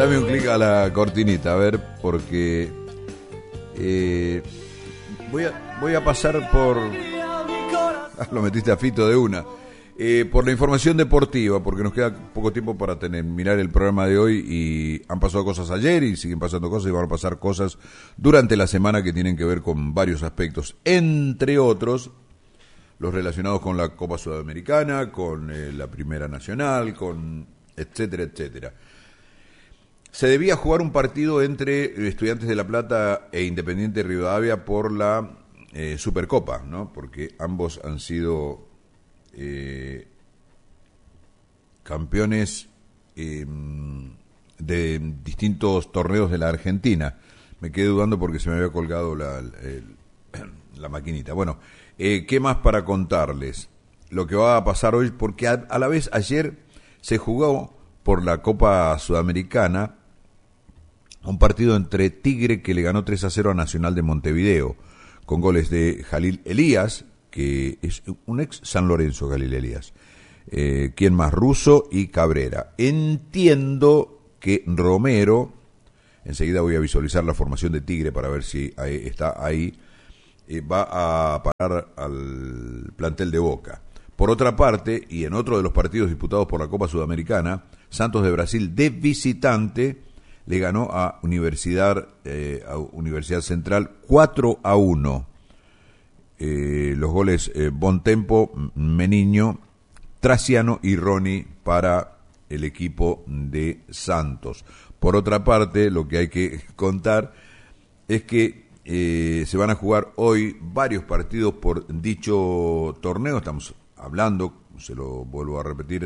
Dame un clic a la cortinita, a ver, porque voy a pasar por... lo metiste a Fito de una. Por la información deportiva, porque nos queda poco tiempo para mirar el programa de hoy y han pasado cosas ayer y siguen pasando cosas y van a pasar cosas durante la semana que tienen que ver con varios aspectos, entre otros los relacionados con la Copa Sudamericana, con la Primera Nacional, con etcétera, etcétera. Se debía jugar un partido entre Estudiantes de La Plata e Independiente Rivadavia por la Supercopa, ¿no? Porque ambos han sido campeones de distintos torneos de la Argentina. Me quedé dudando porque se me había colgado la maquinita. Bueno, ¿qué más para contarles? Lo que va a pasar hoy, porque a la vez ayer se jugó por la Copa Sudamericana un partido entre Tigre, que le ganó 3-0 a Nacional de Montevideo, con goles de Jalil Elías, que es un ex San Lorenzo, Jalil Elías. ¿Quién más? Russo y Cabrera. Entiendo que Romero, enseguida voy a visualizar la formación de Tigre para ver si está ahí, va a parar al plantel de Boca. Por otra parte, y en otro de los partidos disputados por la Copa Sudamericana, Santos de Brasil de visitante le ganó a Universidad Central 4-1. Los goles Bontempo, Meniño, Traciano y Roni para el equipo de Santos. Por otra parte, lo que hay que contar es que se van a jugar hoy varios partidos por dicho torneo. Estamos hablando, se lo vuelvo a repetir,